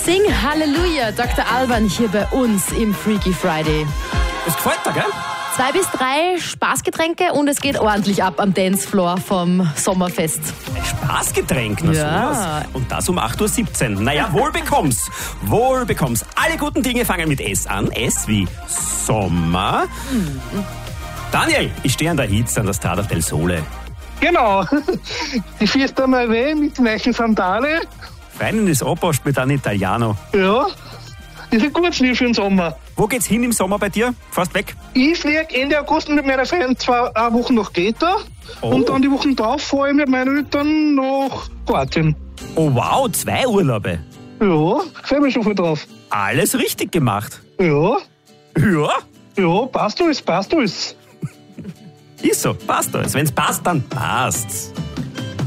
Sing Halleluja, Dr. Alban hier bei uns im Freaky Friday. Das gefällt dir, gell? 2 bis 3 Spaßgetränke und es geht ordentlich ab am Dancefloor vom Sommerfest. Ein Spaßgetränk, na Ja. sowas. Und das um 8.17 Uhr. Naja, wohl bekomm's. Wohl bekomm's. Alle guten Dinge fangen mit S an. S wie Sommer. Daniel, ich stehe an der Hitze an der Strada del Sole. Genau. Die Fiesta Mare mit weichen Sandale. Feines Oppost mit einem Italiano. Ja, das ist ein gutes Lied für den Sommer. Wo geht's hin im Sommer bei dir? Fast weg? Ich fliege Ende August mit meiner Freundin 2 Wochen nach Geta. Oh. Und dann die Wochen drauf fahre ich mit meinen Eltern nach Kroatien. Oh wow, 2 Urlaube. Ja, freue mich schon voll drauf. Alles richtig gemacht. Ja, Ja, ja, passt alles, passt alles. ist so. Passt alles. Wenn's passt, dann passt's.